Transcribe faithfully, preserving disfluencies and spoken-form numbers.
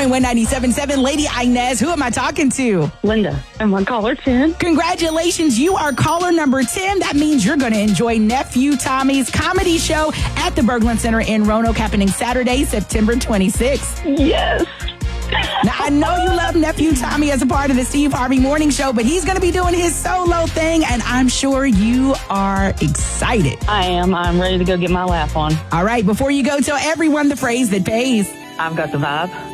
one ninety-seven point seven. Lady Inez, who am I talking to? Linda. I'm on caller ten. Congratulations, you are caller number ten. That means you're going to enjoy Nephew Tommy's comedy show at the Berglund Center in Roanoke, happening Saturday, September twenty-sixth. Yes. Now, I know you love Nephew Tommy as a part of the Steve Harvey Morning Show, but he's going to be doing his solo thing, and I'm sure you are excited. I am. I'm ready to go get my laugh on. All right, before you go, tell everyone the phrase that pays. I've got the vibe.